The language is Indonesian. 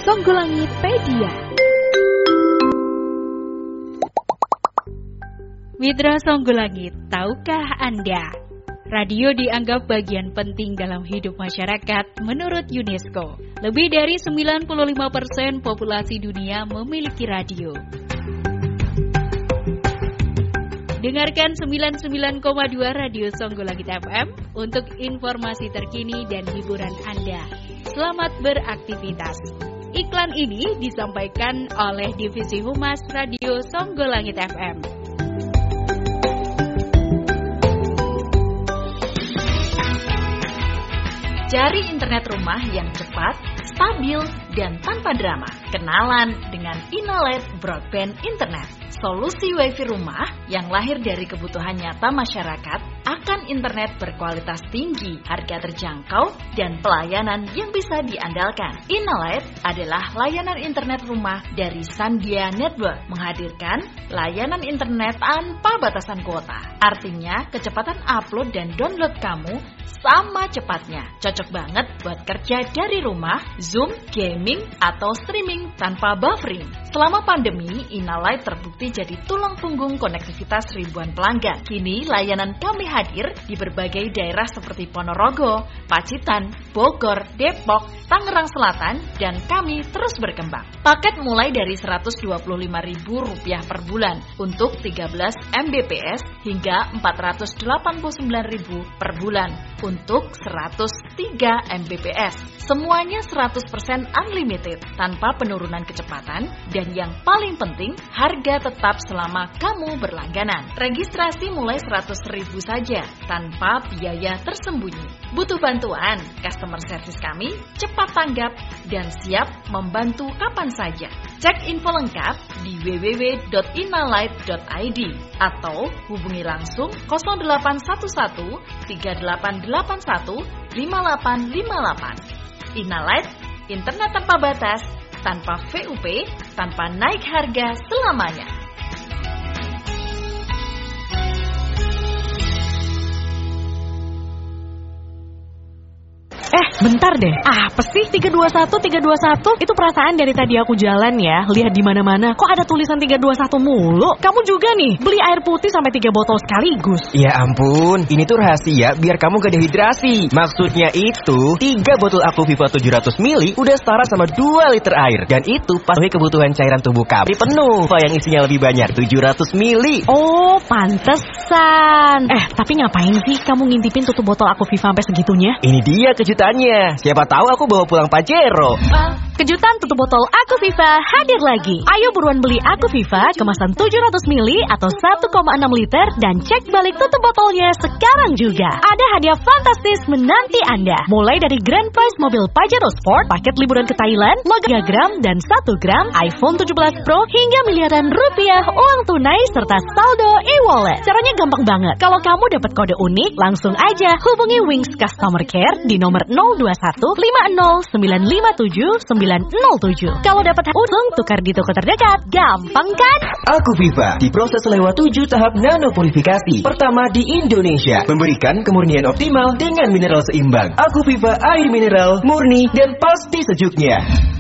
Songgolangitpedia. Mitra Songgolangit, tahukah Anda? Radio dianggap bagian penting dalam hidup masyarakat menurut UNESCO. Lebih dari 95% populasi dunia memiliki radio. Dengarkan 99,2 Radio Songgolangit FM untuk informasi terkini dan hiburan Anda. Selamat beraktivitas. Iklan ini disampaikan oleh Divisi Humas Radio Songgolangit FM. Cari internet rumah yang cepat, stabil, dan tanpa drama. Kenalan dengan Inalet Broadband Internet. Solusi WiFi rumah yang lahir dari kebutuhan nyata masyarakat akan internet berkualitas tinggi, harga terjangkau, dan pelayanan yang bisa diandalkan. Inalet adalah layanan internet rumah dari Sandia Network, menghadirkan layanan internet tanpa batasan kuota. Artinya, kecepatan upload dan download kamu sama cepatnya. Cocok banget buat kerja dari rumah, Zoom, gaming, atau streaming tanpa buffering. Selama pandemi, Inalet terbukti jadi tulang punggung konektivitas ribuan pelanggan. Kini layanan kami hadir di berbagai daerah seperti Ponorogo, Pacitan, Bogor, Depok, Tangerang Selatan, dan kami terus berkembang. Paket mulai dari Rp125.000 per bulan untuk 13 Mbps hingga Rp489.000 per bulan untuk 103 Mbps. Semuanya 100% unlimited tanpa penurunan kecepatan, dan yang paling penting, harga tetap selama kamu berlangganan. Registrasi mulai 100.000 saja tanpa biaya tersembunyi. Butuh bantuan? Customer service kami cepat tanggap dan siap membantu kapan saja. Cek info lengkap di www.inalight.id atau hubungi langsung 0811 3881 5858. Inalight, internet tanpa batas, tanpa VUP, tanpa naik harga selamanya. Bentar deh. Apa sih 321? Itu perasaan dari tadi aku jalan ya, lihat di mana-mana kok ada tulisan 321 mulu. Kamu juga nih beli air putih sampai 3 botol sekaligus. Ya ampun, ini tuh rahasia biar kamu gak dehidrasi. Maksudnya itu 3 botol Aquaviva 700 ml udah setara sama 2 liter air, dan itu pasti kebutuhan cairan tubuh kamu penuh. Yang isinya lebih banyak 700 ml. Oh, pantesan. Tapi ngapain sih kamu ngintipin tutup botol Aquaviva sampai segitunya? Ini dia kejutannya. Siapa tahu aku bawa pulang Pajero. Kejutan tutup botol Aquaviva hadir lagi. Ayo buruan beli Aquaviva kemasan 700 ml atau 1,6 liter dan cek balik tutup botolnya sekarang juga. Ada hadiah fantastis menanti Anda. Mulai dari grand prize mobil Pajero Sport, paket liburan ke Thailand, logo 3 gram dan 1 gram, iPhone 17 Pro, hingga miliaran rupiah uang tunai serta saldo e-wallet. Caranya gampang banget. Kalau kamu dapat kode unik, langsung aja hubungi Wings Customer Care di nomor 021 50 957 907. Kalau dapat untung, tukar di toko terdekat. Gampang kan? Aquaviva diproses lewat 7 tahap nanopurifikasi pertama di Indonesia, memberikan kemurnian optimal dengan mineral seimbang. Aquaviva air mineral, murni dan pasti sejuknya.